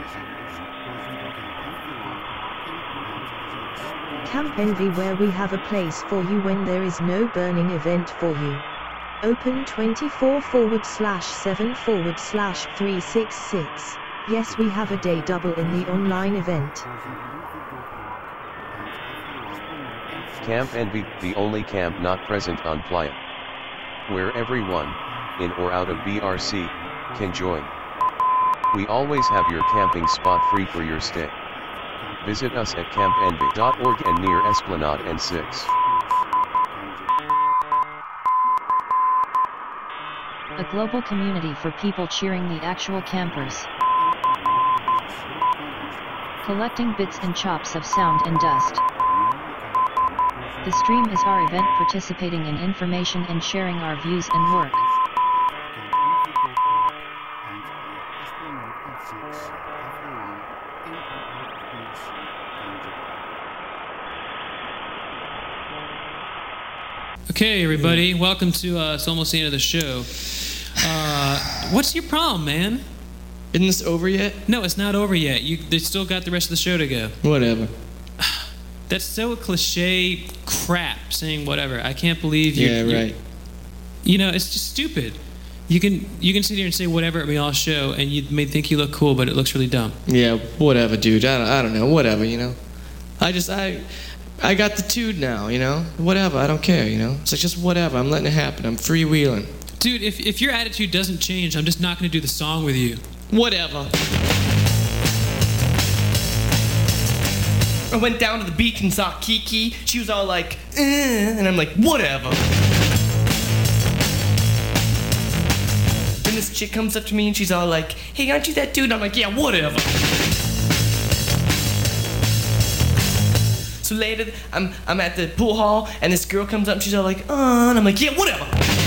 Camp Envy, where we have a place for you when there is no burning event for you. Open 24/7/366. Yes, we have a day double in the online event. Camp Envy, the only camp not present on Playa, where everyone, in or out of BRC, can join. We always have your camping spot free for your stay. Visit us at campenvy.org and near Esplanade N6. A global community for people cheering the actual campers. Collecting bits and chops of sound and dust. The stream is our event, participating in information and sharing our views and work. Okay, everybody, welcome to, it's almost the end of the show. What's your problem, man? Isn't this over yet? No, it's not over yet. They still got the rest of the show to go. Whatever. That's so cliche crap, saying whatever. I can't believe you. Yeah, right. You know, it's just stupid. You can sit here and say whatever at me all show, and you may think you look cool, but it looks really dumb. Yeah, whatever, dude. I don't know. Whatever, you know. I got the tude now, you know. Whatever. I don't care, you know. It's like just whatever. I'm letting it happen. I'm freewheeling. Dude, if your attitude doesn't change, I'm just not going to do the song with you. Whatever. I went down to the beach and saw Kiki. She was all like, and I'm like, whatever. Then this chick comes up to me and she's all like, hey, aren't you that dude? And I'm like, yeah, whatever. So later, I'm at the pool hall and this girl comes up and she's all like, and I'm like, yeah, whatever.